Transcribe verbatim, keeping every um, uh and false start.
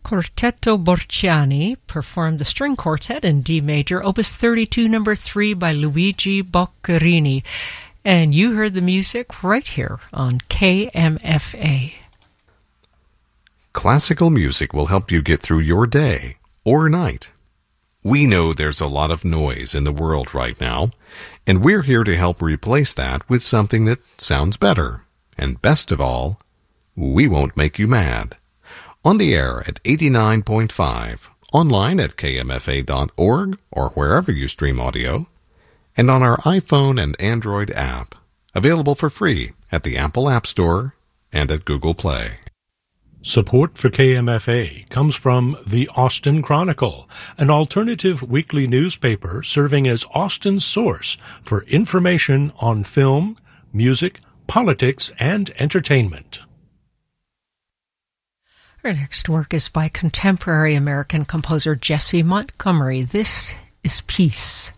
Quartetto Borciani performed the string quartet in D major, Opus thirty-two, number three by Luigi Boccherini. And you heard the music right here on K M F A. Classical music will help you get through your day or night. We know there's a lot of noise in the world right now, and we're here to help replace that with something that sounds better. And best of all, we won't make you mad. On the air at eighty-nine point five, online at K M F A dot org or wherever you stream audio, and on our iPhone and Android app, available for free at the Apple App Store and at Google Play. Support for K M F A comes from the Austin Chronicle, an alternative weekly newspaper serving as Austin's source for information on film, music, politics, and entertainment. Our next work is by contemporary American composer Jessie Montgomery. This is Peace.